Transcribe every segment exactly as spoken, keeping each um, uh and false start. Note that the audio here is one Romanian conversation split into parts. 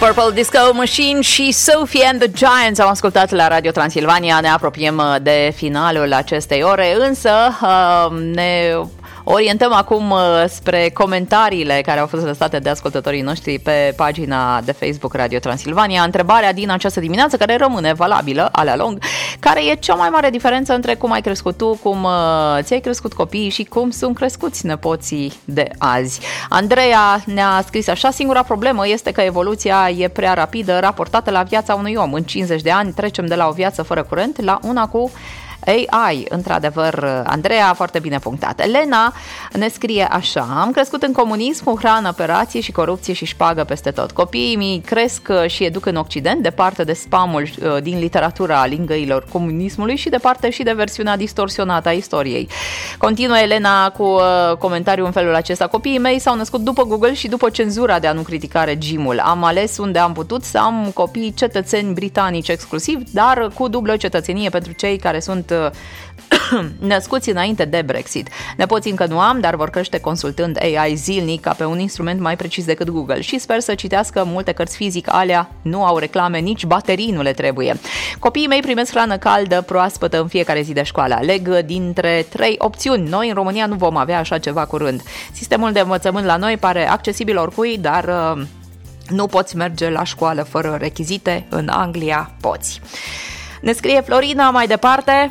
Purple Disco Machine și Sophie and the Giants am ascultat la Radio Transilvania. Ne apropiem de finalul acestei ore, însă ne orientăm acum spre comentariile care au fost lăsate de ascultătorii noștri pe pagina de Facebook Radio Transilvania. Întrebarea din această dimineață, care rămâne valabilă a la lung: care e cea mai mare diferență între cum ai crescut tu, cum ți-ai crescut copiii și cum sunt crescuți nepoții de azi? Andreea ne-a scris așa: singura problemă este că evoluția e prea rapidă raportată la viața unui om. În cincizeci de ani trecem de la o viață fără curent la una cu A I. Într-adevăr, Andreea, foarte bine punctat. Elena ne scrie așa: am crescut în comunism cu hrană pe rație și corupție și șpagă peste tot. Copiii mi cresc și educ în Occident, departe de spamul din literatura lingăilor comunismului și departe și de versiunea distorsionată a istoriei. Continuă Elena cu comentariul în felul acesta: copiii mei s-au născut după Google și după cenzura de a nu critica regimul. Am ales unde am putut să am copii cetățeni britanici exclusiv, dar cu dublă cetățenie pentru cei care sunt născuți înainte de Brexit. Nepoții încă nu am, dar vor crește consultând A I zilnic ca pe un instrument mai precis decât Google și sper să citească multe cărți fizic, alea nu au reclame, nici baterii nu le trebuie. Copiii mei primesc hrană caldă, proaspătă în fiecare zi de școală. Aleg dintre trei opțiuni. Noi în România nu vom avea așa ceva curând. Sistemul de învățământ la noi pare accesibil oricui, dar nu poți merge la școală fără rechizite. În Anglia poți. Ne scrie Florina mai departe: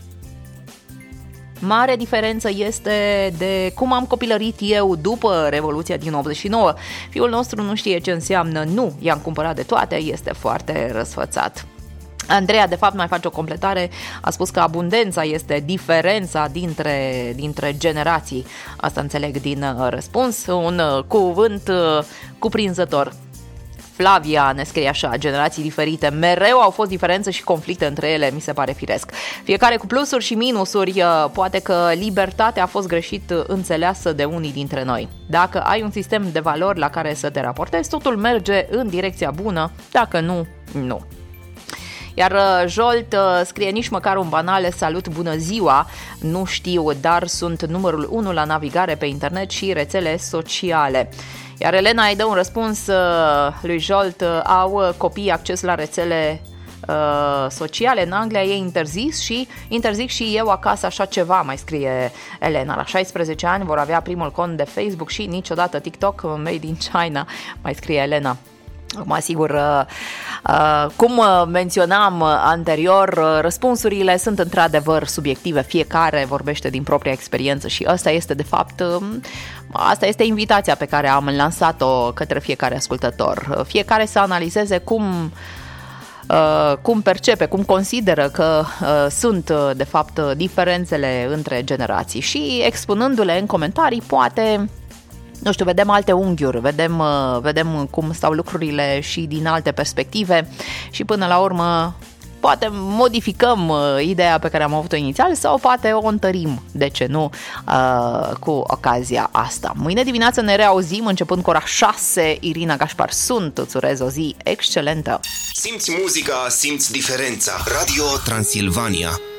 mare diferență este de cum am copilărit eu după Revoluția din optzeci și nouă. Fiul nostru nu știe ce înseamnă nu, i-am cumpărat de toate, este foarte răsfățat. Andreea, de fapt, mai face o completare, a spus că abundența este diferența dintre, dintre generații. Asta înțeleg din răspuns, un cuvânt cuprinzător. Flavia ne scrie așa: generații diferite, mereu au fost diferențe și conflicte între ele, mi se pare firesc. Fiecare cu plusuri și minusuri, poate că libertatea a fost greșit înțeleasă de unii dintre noi. Dacă ai un sistem de valori la care să te raportezi, totul merge în direcția bună, dacă nu, nu. Iar Jolt scrie: nici măcar un banal salut, bună ziua, nu știu, dar sunt numărul unu la navigare pe internet și rețele sociale. Iar Elena îi dă un răspuns uh, lui Jolt: uh, au copiii acces la rețele uh, sociale, în Anglia e interzis și interzic și eu acasă așa ceva, mai scrie Elena. La șaisprezece ani vor avea primul cont de Facebook și niciodată TikTok, made in China, mai scrie Elena. Acum, sigur, uh, cum menționam anterior, răspunsurile sunt într-adevăr subiective, fiecare vorbește din propria experiență și asta este, de fapt, asta este invitația pe care am lansat-o către fiecare ascultător. Fiecare să analizeze cum, uh, cum percepe, cum consideră că uh, sunt, de fapt, diferențele între generații și expunându-le în comentarii, poate, nu știu, vedem alte unghiuri, vedem, vedem cum stau lucrurile și din alte perspective și până la urmă poate modificăm ideea pe care am avut-o inițial sau poate o întărim, de ce nu, cu ocazia asta. Mâine dimineață ne reauzim începând cu ora șase. Irina Gașpar sunt, îți urez o zi excelentă. Simți muzica, simți diferența. Radio Transilvania.